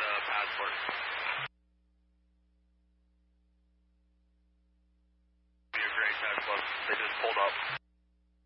passport. Be a great test. They just pulled up.